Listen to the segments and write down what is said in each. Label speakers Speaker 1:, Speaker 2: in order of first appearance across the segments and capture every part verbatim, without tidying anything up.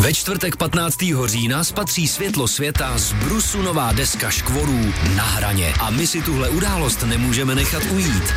Speaker 1: Ve čtvrtek patnáctého října spatří světlo světa z brusu nová deska Škvorů Na hraně. A my si tuhle událost nemůžeme nechat ujít.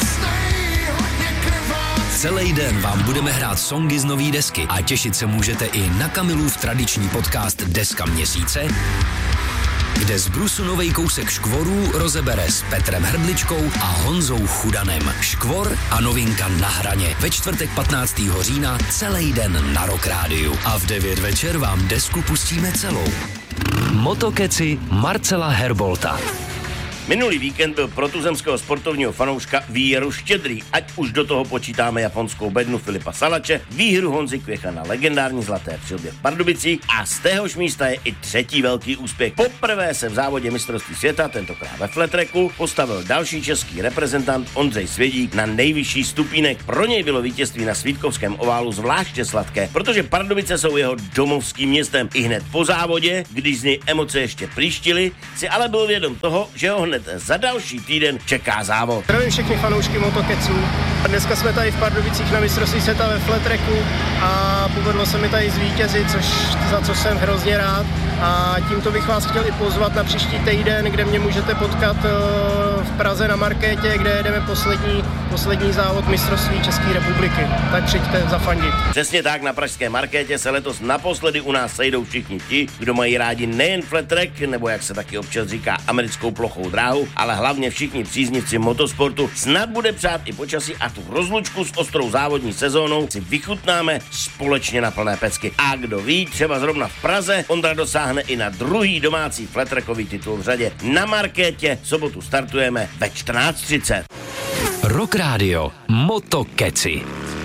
Speaker 1: Celý den vám budeme hrát songy z nový desky a těšit se můžete i na Kamilův tradiční podcast Deska měsíce, kde z brusu novej kousek Škvorů rozebere s Petrem Hrdličkou a Honzou Chudanem. Škvor a novinka Na hraně. Ve čtvrtek patnáctého října celý den na Rock Rádiu. A v devět večer vám desku pustíme celou. Motokeci Marcela Herbolta.
Speaker 2: Minulý víkend byl pro tuzemského sportovního fanouška výjeru štědrý, ať už do toho počítáme japonskou bednu Filipa Salače, výhru Honzy Kvěcha na legendární Zlaté přilbě v Pardubicích a z téhož místa je i třetí velký úspěch. Poprvé se v závodě mistrovství světa, tentokrát ve flattracku, postavil další český reprezentant Ondřej Svědík na nejvyšší stupínek. Pro něj bylo vítězství na Svítkovském oválu zvláště sladké, protože Pardubice jsou jeho domovským městem. I hned po závodě, když z něj emoce ještě příštily, si ale byl vědom toho, že ho za další týden čeká závod.
Speaker 3: Zdravím všechny fanoušky motokeců. Dneska jsme tady v Pardubicích na mistrovství světa ve flattracku a povedlo se mi tady zvítězit, což, za co jsem hrozně rád. A tímto bych vás chtěl i pozvat na příští týden, kde mě můžete potkat v Praze na markétě, kde jedeme poslední, poslední závod mistrovství České republiky. Tak přijďte zafandit.
Speaker 2: Přesně tak, na pražské markétě se letos naposledy u nás sejdou všichni ti, kdo mají rádi nejen flattrack, nebo jak se taky občas říká americkou plochou dráhu, ale hlavně všichni příznivci motosportu. Snad bude přát i počasí a tu rozlučku s ostrou závodní sezónou si vychutnáme společně na plné pecky. A kdo ví, třeba zrovna v Praze Ondra dosáhne i na druhý domácí flattrackový titul v řadě. Na markétě v sobotu startujeme ve čtrnáct třicet.
Speaker 1: Rock Radio Motokeci.